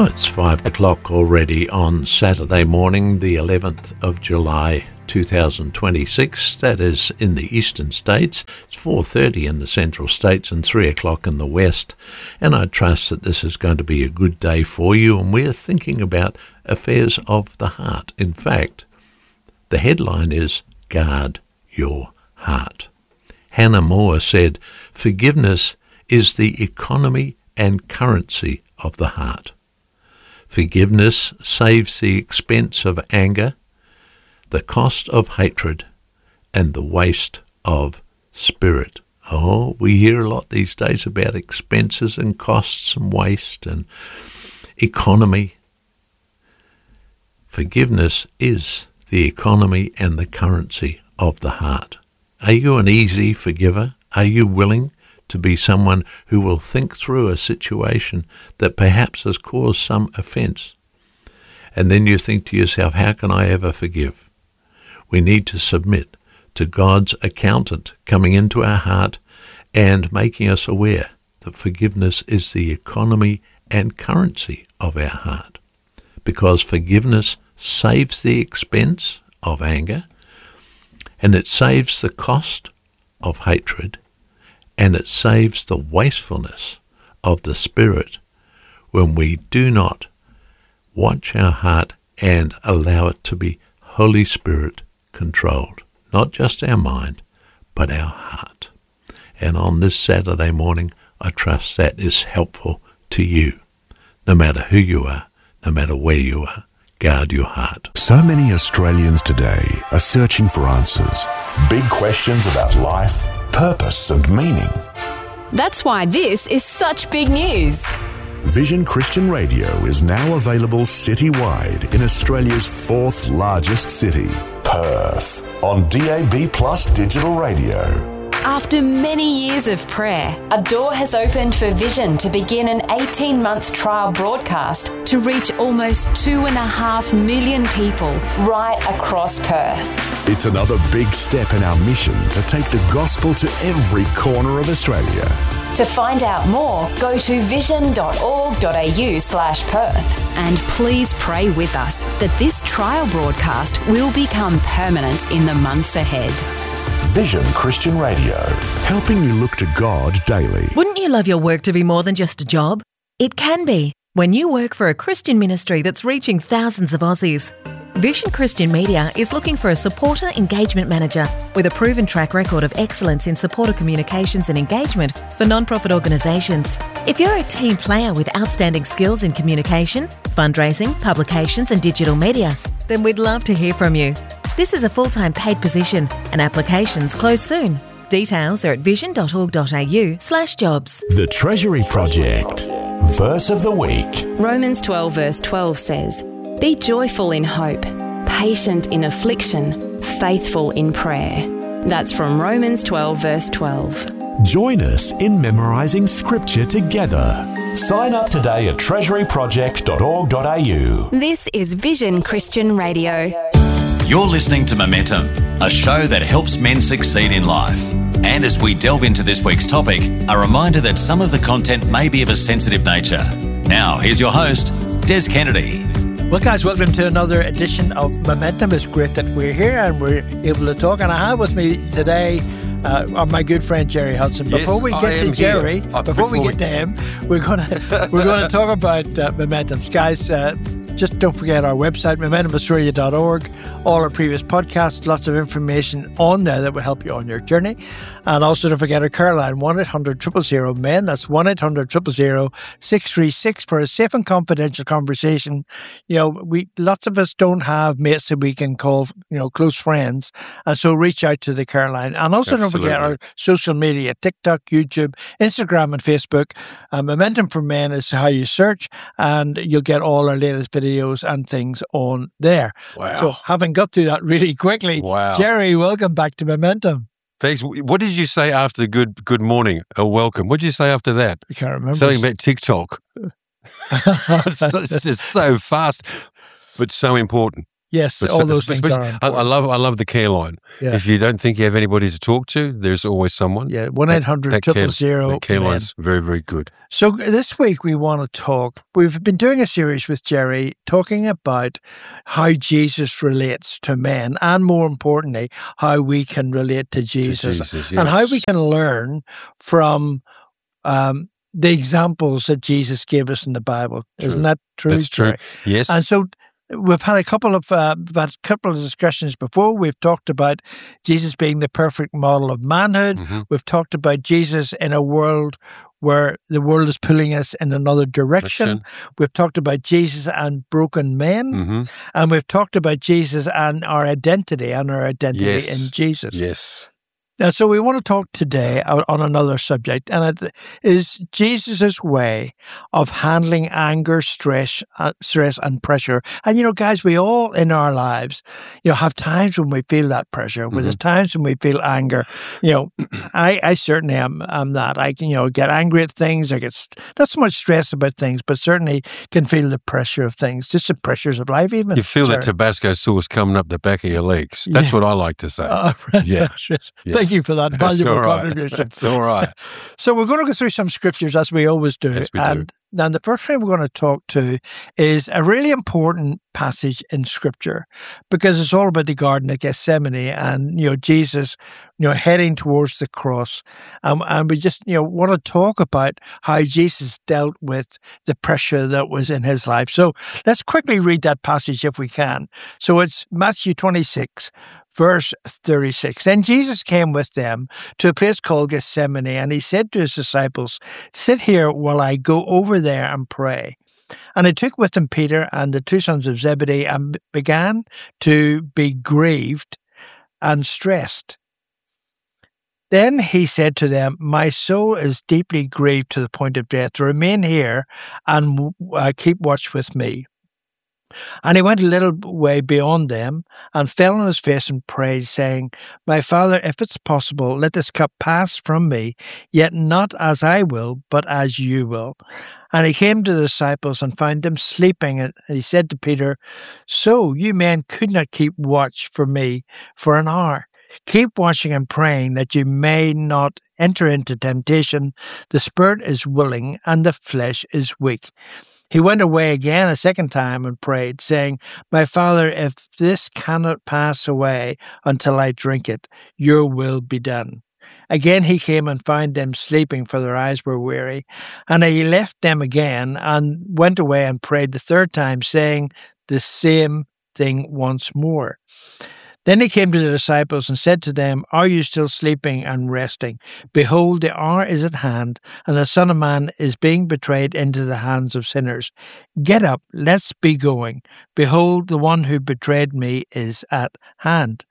Now it's 5 o'clock already on Saturday morning, the 11th of July 2026. That is in the eastern states. It's 4:30 in the central states and 3 o'clock in the west. And I trust that this is going to be a good day for you. And we're thinking about affairs of the heart. In fact, the headline is Guard Your Heart. Hannah More said, "Forgiveness is the economy and currency of the heart. Forgiveness saves the expense of anger, the cost of hatred, and the waste of spirit." Oh, we hear a lot these days about expenses and costs and waste and economy. Forgiveness is the economy and the currency of the heart. Are you an easy forgiver? Are you willing to be someone who will think through a situation that perhaps has caused some offence? And then you think to yourself, how can I ever forgive? We need to submit to God's accountant coming into our heart and making us aware that forgiveness is the economy and currency of our heart. Because forgiveness saves the expense of anger, and it saves the cost of hatred, and it saves the wastefulness of the spirit when we do not watch our heart and allow it to be Holy Spirit controlled. Not just our mind, but our heart. And on this Saturday morning, I trust that is helpful to you. No matter who you are, no matter where you are, guard your heart. So many Australians today are searching for answers. Big questions about life, purpose and meaning. That's why this is such big news. Vision Christian Radio is now available citywide in Australia's fourth largest city, Perth, on DAB+ digital radio. After many years of prayer, a door has opened for Vision to begin an 18-month trial broadcast to reach almost 2.5 million people right across Perth. It's another big step in our mission to take the gospel to every corner of Australia. To find out more, go to vision.org.au/Perth. And please pray with us that this trial broadcast will become permanent in the months ahead. Vision Christian Radio, helping you look to God daily. Wouldn't you love your work to be more than just a job? It can be when you work for a Christian ministry that's reaching thousands of Aussies. Vision Christian Media is looking for a supporter engagement manager with a proven track record of excellence in supporter communications and engagement for non-profit organisations. If you're a team player with outstanding skills in communication, fundraising, publications and digital media, then we'd love to hear from you. This is a full-time paid position and applications close soon. Details are at vision.org.au/jobs. The Treasury Project. Verse of the week. Romans 12 verse 12 says, "Be joyful in hope, patient in affliction, faithful in prayer." That's from Romans 12 verse 12. Join us in memorising scripture together. Sign up today at treasuryproject.org.au. This is Vision Christian Radio. You're listening to Momentum, a show that helps men succeed in life. And as we delve into this week's topic, a reminder that some of the content may be of a sensitive nature. Now, here's your host, Des Kennedy. Well, guys, welcome to another edition of Momentum. It's great that we're here and we're able to talk. And I have with me today my good friend Jerry Hudson. Before we get to Jerry, before we get to him, we're going to talk about Momentums, guys. Just don't forget our website, momentumaustralia.org. All our previous podcasts, lots of information on there that will help you on your journey. And also don't forget our care line, 1-800-000-MEN. That's 1-800-000-636 for a safe and confidential conversation. You know, lots of us don't have mates that we can call, close friends. And so reach out to the care line. And also don't forget our social media, TikTok, YouTube, Instagram, and Facebook. Momentum for Men is how you search, and you'll get all our latest videos and things on there. Wow. So having got through that really quickly, wow. Jerry, welcome back to Momentum. Thanks. What did you say after good morning or welcome? What did you say after that? I can't remember. Something about TikTok. It's just so fast, but so important. Yes, but all those things are important. I love the care line. Yeah. If you don't think you have anybody to talk to, there's always someone. Yeah, 1-800-000. That care line's very, very good. So this week we want to talk. We've been doing a series with Jerry talking about how Jesus relates to men, and more importantly, how we can relate to Jesus, yes. And how we can learn from the examples that Jesus gave us in the Bible. True. Isn't that true? That's true. Yes. And so we've had a couple of discussions before. We've talked about Jesus being the perfect model of manhood. Mm-hmm. We've talked about Jesus in a world where the world is pulling us in another direction. We've talked about Jesus and broken men. Mm-hmm. And we've talked about Jesus and our identity in Jesus. Yes. And so we want to talk today on another subject, and it is Jesus' way of handling anger, stress, and pressure. And, guys, we all in our lives, have times when we feel that pressure, when there's times when we feel anger. I certainly am that. I get angry at things. I get not so much stressed about things, but certainly can feel the pressure of things, just the pressures of life even. You feel that Tabasco sauce coming up the back of your legs. That's what I like to say. Yeah. Thank you for that valuable contribution. That's all right. So we're going to go through some scriptures as we always do. Yes, we do. And the first thing we're going to talk to is a really important passage in Scripture, because it's all about the Garden of Gethsemane and, Jesus, heading towards the cross. And we just, want to talk about how Jesus dealt with the pressure that was in his life. So let's quickly read that passage if we can. So it's Matthew 26, Verse 36, Then Jesus came with them to a place called Gethsemane, and he said to his disciples, Sit here while I go over there and pray. And he took with him Peter and the two sons of Zebedee and began to be grieved and stressed. Then he said to them, My soul is deeply grieved to the point of death. Remain here and keep watch with me. And he went a little way beyond them and fell on his face and prayed, saying, My Father, if it's possible, let this cup pass from me, yet not as I will, but as you will. And he came to the disciples and found them sleeping. And he said to Peter, So you men could not keep watch for me for an hour. Keep watching and praying that you may not enter into temptation. The spirit is willing and the flesh is weak. He went away again a second time and prayed, saying, My Father, if this cannot pass away until I drink it, your will be done. Again he came and found them sleeping, for their eyes were weary. And he left them again and went away and prayed the third time, saying the same thing once more. Then he came to the disciples and said to them, Are you still sleeping and resting? Behold, the hour is at hand, and the Son of Man is being betrayed into the hands of sinners. Get up, let's be going. Behold, the one who betrayed me is at hand.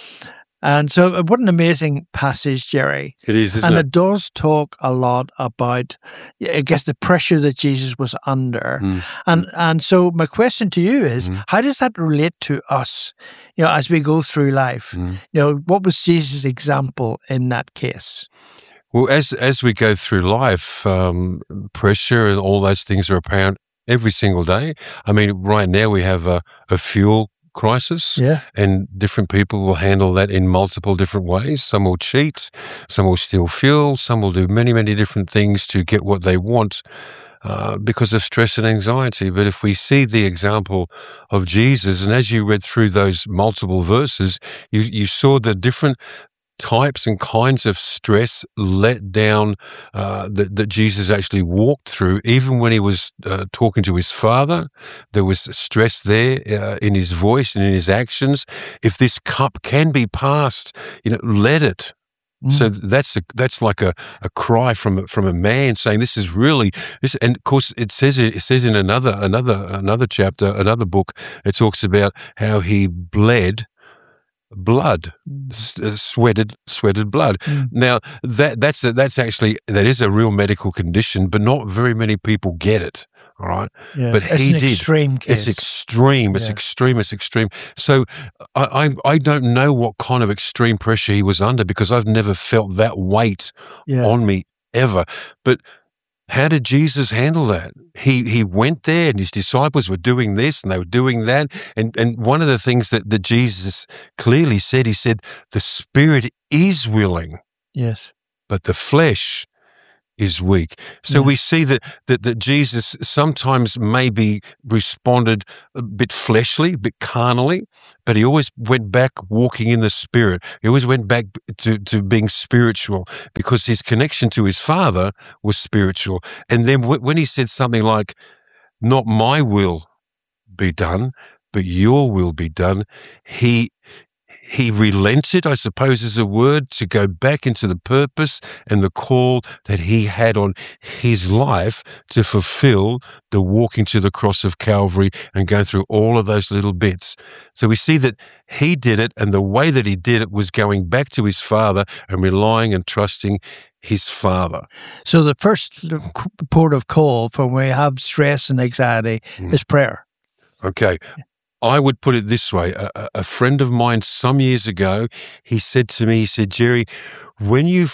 And so what an amazing passage, Jerry. It is, isn't it? And it does talk a lot about, I guess, the pressure that Jesus was under. And so my question to you is, how does that relate to us, as we go through life? What was Jesus' example in that case? Well, as we go through life, pressure and all those things are apparent every single day. I mean, right now we have a fuel crisis, and different people will handle that in multiple different ways. Some will cheat, some will steal fuel, some will do many, many different things to get what they want because of stress and anxiety. But if we see the example of Jesus, and as you read through those multiple verses, you saw the different types and kinds of stress let down that Jesus actually walked through. Even when he was talking to his Father, there was stress there in his voice and in his actions. If this cup can be passed, let it. So that's like a cry from a man saying, "This is really this." And of course, it says in another chapter, another book, it talks about how he bled blood, sweated blood. Now that is a real medical condition, but not very many people get it. All right, but he did. Extreme case. It's extreme. It's extreme. It's extreme. So I don't know what kind of extreme pressure he was under, because I've never felt that weight on me ever. But How did Jesus handle that? He went there and his disciples were doing this and they were doing that. And one of the things that Jesus clearly said, he said, the spirit is willing. Yes. But the flesh is weak. So we see that Jesus sometimes maybe responded a bit fleshly, a bit carnally, but he always went back walking in the Spirit. He always went back to being spiritual because his connection to his Father was spiritual. And then when he said something like, not my will be done, but your will be done, he relented, I suppose is a word, to go back into the purpose and the call that he had on his life to fulfill the walking to the cross of Calvary and go through all of those little bits. So we see that he did it, and the way that he did it was going back to his Father and relying and trusting his Father. So the first port of call for when we have stress and anxiety is prayer. Okay. I would put it this way. A friend of mine some years ago, he said to me, he said, Jerry, when you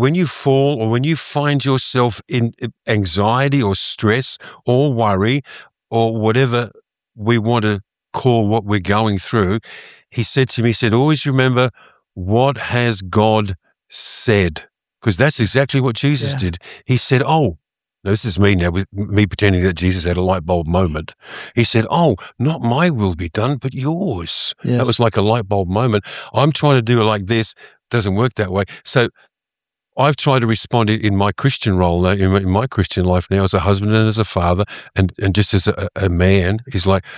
fall or when you find yourself in anxiety or stress or worry or whatever we want to call what we're going through, he said to me, he said, always remember, what has God said? Because that's exactly what Jesus did. He said, now, this is me now, with me pretending that Jesus had a light bulb moment. He said, not my will be done, but yours. Yes. That was like a light bulb moment. I'm trying to do it like this. Doesn't work that way. So I've tried to respond in my Christian role now, in my Christian life now as a husband and as a father and just as a man, is like,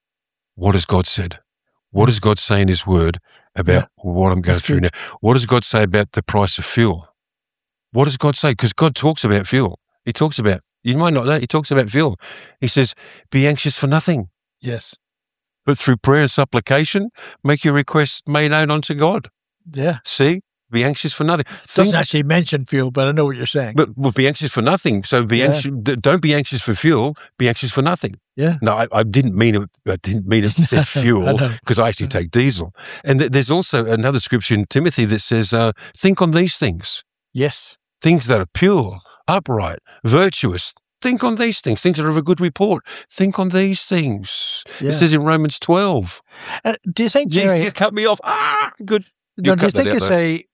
what has God said? What does God say in his word about what I'm going through now? What does God say about the price of fuel? What does God say? Because God talks about fuel. He talks about, you might not know, he talks about fuel. He says, be anxious for nothing. Yes. But through prayer and supplication, make your requests made known unto God. Yeah. See? Be anxious for nothing. Doesn't actually mention fuel, but I know what you're saying. But be anxious for nothing. So anxious. Don't be anxious for fuel. Be anxious for nothing. Yeah. No, I didn't mean it. I didn't mean it to say fuel because I actually take diesel. And there's also another scripture in Timothy that says, think on these things. Yes. Things that are pure, upright, virtuous. Think on these things that are of a good report. Think on these things. Yeah. It says in Romans 12. Do you think, Jerry... Jesus, cut me off. Good. No, do you think it's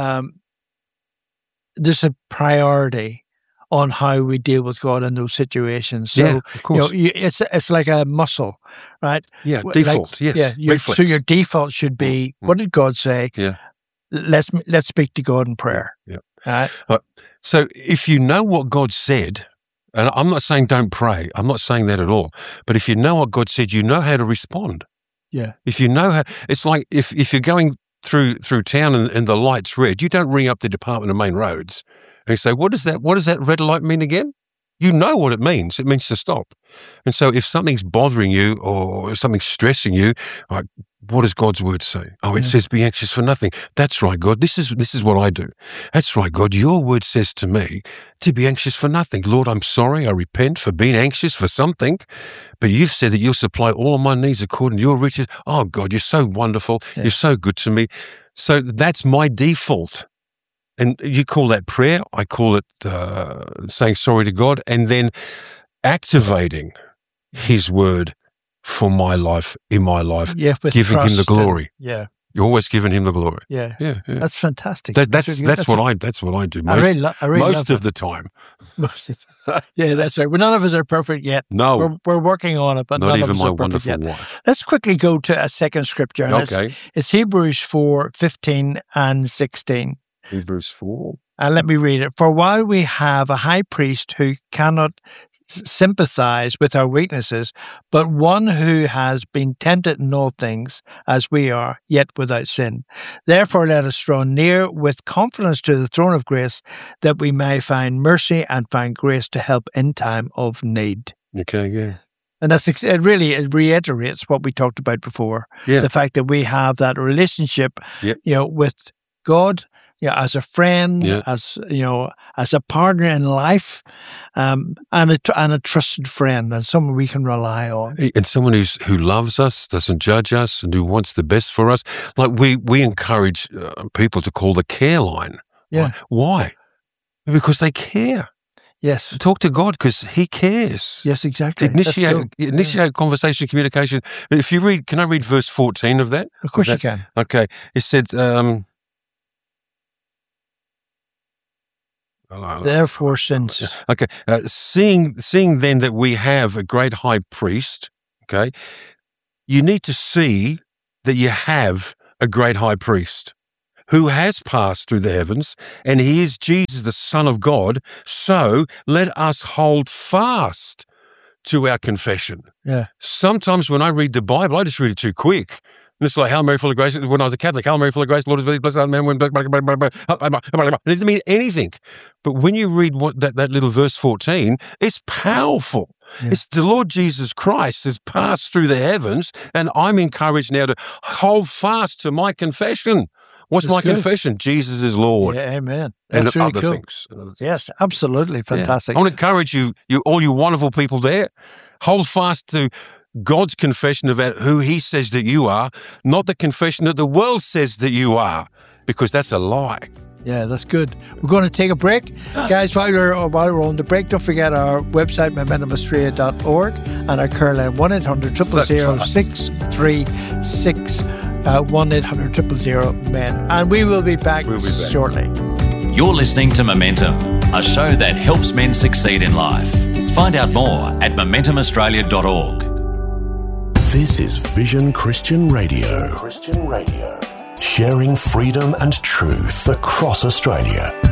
there's a priority on how we deal with God in those situations? So, of course. It's like a muscle, right? Yeah, default, yes. Yeah, so your default should be, what did God say? Yeah. Let's speak to God in prayer. Yeah. Right? So if you know what God said, and I'm not saying don't pray, I'm not saying that at all, but if you know what God said, you know how to respond. Yeah. If you know how, it's like if you're going through town and the light's red, you don't ring up the Department of Main Roads and you say, what does that red light mean again? You know what it means. It means to stop. And so if something's bothering you or something's stressing you, like, what does God's word say? It says be anxious for nothing. That's right, God. This is what I do. That's right, God. Your word says to me to be anxious for nothing. Lord, I'm sorry. I repent for being anxious for something, but you've said that you'll supply all of my needs according to your riches. Oh, God, you're so wonderful. Yeah. You're so good to me. So that's my default. And you call that prayer. I call it saying sorry to God and then activating his word for my life, in my life, giving him the glory. You're always giving him the glory. Yeah. That's fantastic. That's what I do most of the time. Yeah, that's right. Well, none of us are perfect yet. No, we're working on it, but not none even of us my are perfect wonderful yet. wife. Let's quickly go to a second scripture. Okay, it's Hebrews 4:15 and 16. Hebrews 4. And let me read it. For while we have a high priest who cannot sympathize with our weaknesses, but one who has been tempted in all things as we are, yet without sin. Therefore, let us draw near with confidence to the throne of grace, that we may find mercy and find grace to help in time of need. Okay, yeah. And it reiterates what we talked about before. Yeah. The fact that we have that relationship, with God, as a friend, as a partner in life, and a trusted friend, and someone we can rely on, and someone who loves us, doesn't judge us, and who wants the best for us. Like we encourage people to call the care line. Yeah. Why? Because they care. Yes. Talk to God because He cares. Yes, exactly. Initiate conversation, communication. If you read, can I read verse 14 of that? Of course you can. Okay. It said, therefore, since. Okay. Seeing then that we have a great high priest, okay, you need to see that you have a great high priest who has passed through the heavens, and He is Jesus, the Son of God. So let us hold fast to our confession. Yeah. Sometimes when I read the Bible, I just read it too quick. And it's like, Hail Mary, full of grace. When I was a Catholic, Hail Mary, full of grace, Lord is with thee, blessed art thou among women. It doesn't mean anything. But when you read that little verse 14, it's powerful. Yeah. It's the Lord Jesus Christ has passed through the heavens, and I'm encouraged now to hold fast to my confession. What's my confession? Jesus is Lord. Yeah, amen. That's and really other cool. things. Yes, absolutely fantastic. Yeah. I want to encourage you, all you wonderful people there, hold fast to God's confession about who He says that you are, not the confession that the world says that you are, because that's a lie. Yeah, that's good. We're going to take a break. Guys, while we're on the break, don't forget our website, momentumaustralia.org, and our Care line, 1-800-000-636, 1-800-000-MEN. And we will be back shortly. You're listening to Momentum, a show that helps men succeed in life. Find out more at momentumaustralia.org. This is Vision Christian Radio. Sharing freedom and truth across Australia.